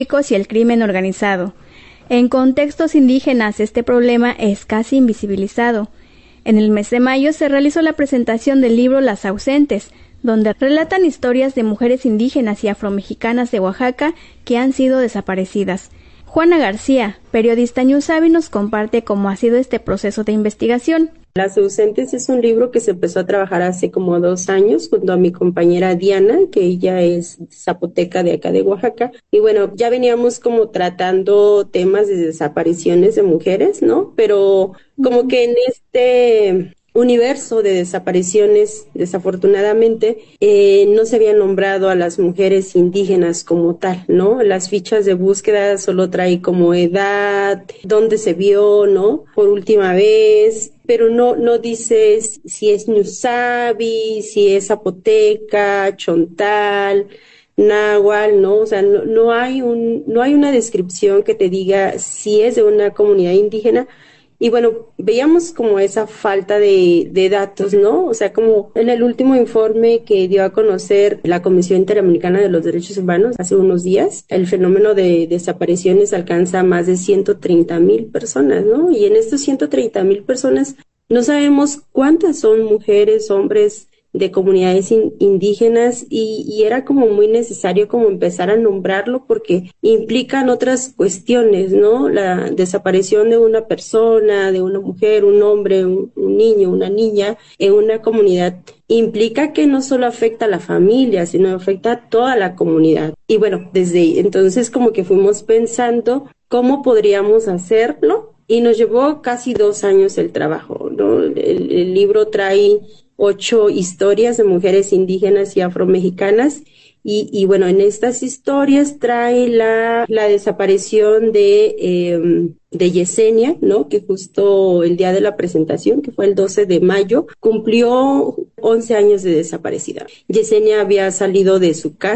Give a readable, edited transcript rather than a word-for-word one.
y el crimen organizado. En contextos indígenas este problema es casi invisibilizado. En el mes de mayo se realizó la presentación del libro Las ausentes, donde relatan historias de mujeres indígenas y afromexicanas de Oaxaca que han sido desaparecidas. Juana García, periodista Newsabi, nos comparte cómo ha sido este proceso de investigación. Las ausentes es un libro que se empezó a trabajar hace como 2 años junto a mi compañera Diana, que ella es zapoteca de acá de Oaxaca. Y bueno, ya veníamos como tratando temas de desapariciones de mujeres, ¿no? Pero como que en este universo de desapariciones, desafortunadamente, no se había nombrado a las mujeres indígenas como tal, ¿no? Las fichas de búsqueda solo trae como edad, dónde se vio, ¿no? Por última vez, pero no dice si es Newsabi, si es zapoteca, chontal, náhuatl, ¿no? O sea, no hay una descripción que te diga si es de una comunidad indígena. Y bueno, veíamos como esa falta de datos, ¿no? O sea, como en el último informe que dio a conocer la Comisión Interamericana de los Derechos Humanos hace unos días, el fenómeno de desapariciones alcanza a más de 130,000 personas, ¿no? Y en estos 130,000 personas no sabemos cuántas son mujeres, hombres de comunidades indígenas y era como muy necesario como empezar a nombrarlo porque implican otras cuestiones, ¿no? La desaparición de una persona, de una mujer, un hombre, un niño, una niña en una comunidad implica que no solo afecta a la familia, sino afecta a toda la comunidad. Y bueno, desde entonces como que fuimos pensando cómo podríamos hacerlo y nos llevó casi 2 años el trabajo, ¿no? El libro trae 8 historias de mujeres indígenas y afromexicanas y bueno, en estas historias trae la desaparición de Yesenia, ¿no? Que justo el día de la presentación, que fue el 12 de mayo, cumplió 11 años de desaparecida. Yesenia había salido de su casa